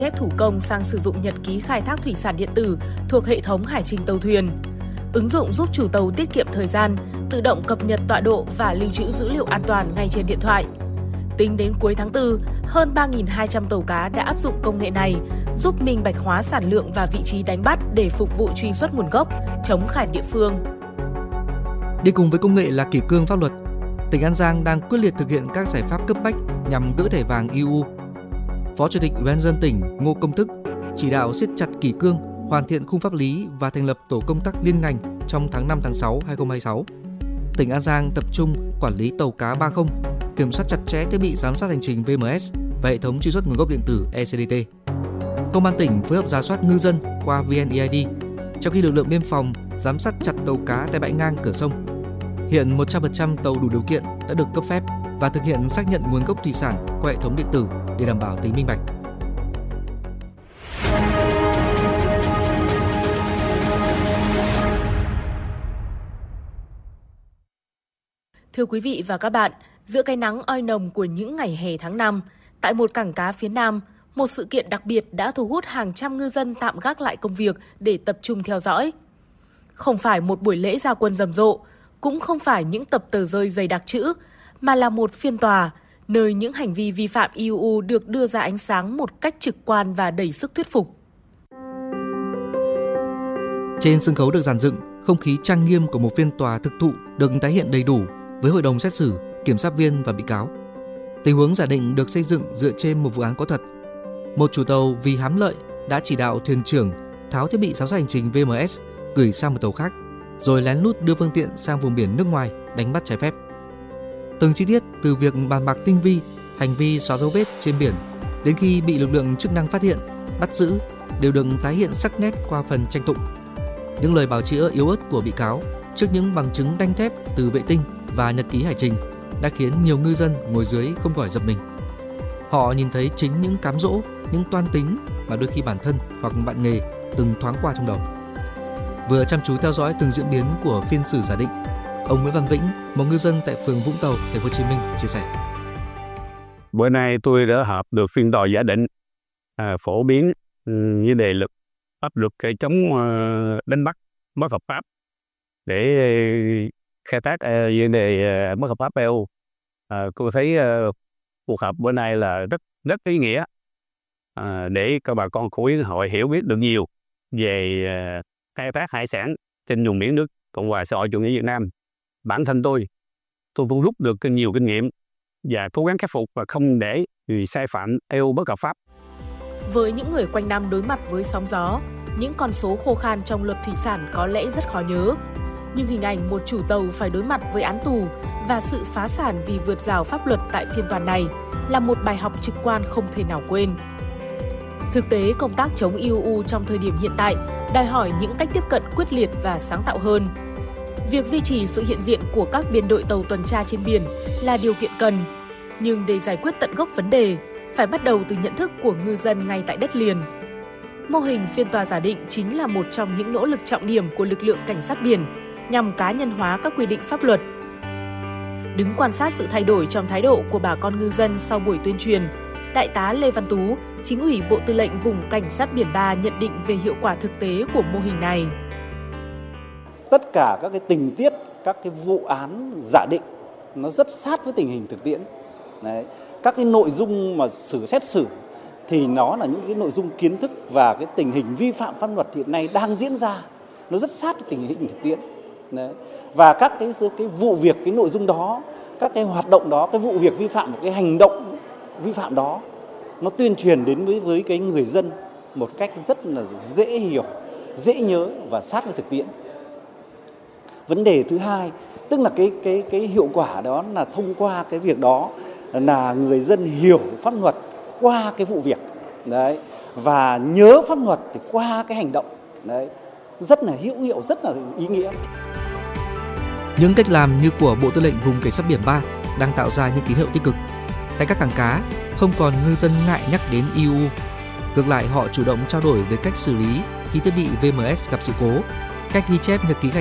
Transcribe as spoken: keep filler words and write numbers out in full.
phép thủ công sang sử dụng nhật ký khai thác thủy sản điện tử thuộc hệ thống hải trình tàu thuyền. Ứng dụng giúp chủ tàu tiết kiệm thời gian, tự động cập nhật tọa độ và lưu trữ dữ liệu an toàn ngay trên điện thoại. Tính đến cuối tháng tư, hơn ba nghìn hai trăm tàu cá đã áp dụng công nghệ này, giúp minh bạch hóa sản lượng và vị trí đánh bắt để phục vụ truy xuất nguồn gốc, chống khải địa phương. Đi cùng với công nghệ là kỷ cương pháp luật, tỉnh An Giang đang quyết liệt thực hiện các giải pháp cấp bách nhằm gỡ thẻ vàng e u. Phó Chủ tịch Ủy ban nhân dân tỉnh Ngô Công Thức chỉ đạo siết chặt kỷ cương, hoàn thiện khung pháp lý và thành lập tổ công tác liên ngành trong tháng năm tháng sáu năm hai nghìn không trăm hai mươi sáu. Tỉnh An Giang tập trung quản lý tàu cá ba không, kiểm soát chặt chẽ thiết bị giám sát hành trình vê em ét và hệ thống truy xuất nguồn gốc điện tử e xê đê tê. Công an tỉnh phối hợp rà soát ngư dân qua vê en e i đê, trong khi lực lượng biên phòng giám sát chặt tàu cá tại bãi ngang cửa sông. Hiện một trăm phần trăm tàu đủ điều kiện đã được cấp phép và thực hiện xác nhận nguồn gốc thủy sản qua hệ thống điện tử để đảm bảo tính minh bạch. Thưa quý vị và các bạn, giữa cái nắng oi nồng của những ngày hè tháng năm, tại một cảng cá phía Nam, một sự kiện đặc biệt đã thu hút hàng trăm ngư dân tạm gác lại công việc để tập trung theo dõi. Không phải một buổi lễ ra quân rầm rộ, cũng không phải những tập tờ rơi dày đặc chữ, mà là một phiên tòa, nơi những hành vi vi phạm e u được đưa ra ánh sáng một cách trực quan và đầy sức thuyết phục. Trên sân khấu được dàn dựng, không khí trang nghiêm của một phiên tòa thực thụ được tái hiện đầy đủ với hội đồng xét xử, kiểm sát viên và bị cáo. Tình huống giả định được xây dựng dựa trên một vụ án có thật. Một chủ tàu vì hám lợi đã chỉ đạo thuyền trưởng tháo thiết bị giám sát hành trình vê em ét gửi sang một tàu khác, rồi lén lút đưa phương tiện sang vùng biển nước ngoài đánh bắt trái phép. Từng chi tiết từ việc bàn bạc tinh vi, hành vi xóa dấu vết trên biển đến khi bị lực lượng chức năng phát hiện, bắt giữ đều được tái hiện sắc nét qua phần tranh tụng. Những lời bào chữa yếu ớt của bị cáo trước những bằng chứng đanh thép từ vệ tinh và nhật ký hải trình đã khiến nhiều ngư dân ngồi dưới không khỏi giật mình. Họ nhìn thấy chính những cám dỗ, những toan tính mà đôi khi bản thân hoặc bạn nghề từng thoáng qua trong đầu. Vừa chăm chú theo dõi từng diễn biến của phiên xử giả định, ông Nguyễn Văn Vĩnh, một ngư dân tại phường Vũng Tàu, thành phố Hồ Chí Minh chia sẻ: Bữa nay tôi đã họp được phiên tòa giả định, à, phổ biến um, với đề lực áp lực cái chống uh, đánh bắt bất hợp pháp để uh, khai thác uh, vấn đề uh, bất hợp pháp e u. Uh, tôi thấy uh, cuộc họp bữa nay là rất rất ý nghĩa uh, để các bà con của Yến hội hiểu biết được nhiều về uh, khai thác hải sản trên vùng biển nước Cộng hòa xã hội chủ nghĩa Việt Nam. Bản thân tôi, tôi cũng rút được nhiều kinh nghiệm và cố gắng khắc phục và không để vì sai phạm e u bất hợp pháp. Với những người quanh năm đối mặt với sóng gió, những con số khô khan trong luật thủy sản có lẽ rất khó nhớ. Nhưng hình ảnh một chủ tàu phải đối mặt với án tù và sự phá sản vì vượt rào pháp luật tại phiên tòa này là một bài học trực quan không thể nào quên. Thực tế, công tác chống e u trong thời điểm hiện tại đòi hỏi những cách tiếp cận quyết liệt và sáng tạo hơn. Việc duy trì sự hiện diện của các biên đội tàu tuần tra trên biển là điều kiện cần, nhưng để giải quyết tận gốc vấn đề, phải bắt đầu từ nhận thức của ngư dân ngay tại đất liền. Mô hình phiên tòa giả định chính là một trong những nỗ lực trọng điểm của lực lượng cảnh sát biển nhằm cá nhân hóa các quy định pháp luật. Đứng quan sát sự thay đổi trong thái độ của bà con ngư dân sau buổi tuyên truyền, Đại tá Lê Văn Tú, Chính ủy Bộ Tư lệnh Vùng Cảnh sát Biển ba nhận định về hiệu quả thực tế của mô hình này. Tất cả các cái tình tiết, các cái vụ án giả định nó rất sát với tình hình thực tiễn. Đấy. Các cái nội dung mà xử xét xử thì nó là những cái nội dung kiến thức và cái tình hình vi phạm pháp luật hiện nay đang diễn ra, nó rất sát với tình hình thực tiễn. Đấy. Và các cái cái vụ việc, cái nội dung đó, các cái hoạt động đó, cái vụ việc vi phạm, cái hành động vi phạm đó, nó tuyên truyền đến với với cái người dân một cách rất là dễ hiểu, dễ nhớ và sát với thực tiễn. Vấn đề thứ hai, tức là cái cái cái hiệu quả đó là thông qua cái việc đó là người dân hiểu pháp luật qua cái vụ việc đấy, và nhớ pháp luật thì qua cái hành động đấy, rất là hữu hiệu, rất là ý nghĩa. Những cách làm như của Bộ Tư lệnh Vùng Cảnh sát Biển ba đang tạo ra những tín hiệu tích cực. Tại các cảng cá, không còn ngư dân ngại nhắc đến e u. Ngược lại, họ chủ động trao đổi về cách xử lý khi thiết bị vê em ét gặp sự cố, cách ghi chép nhật ký khai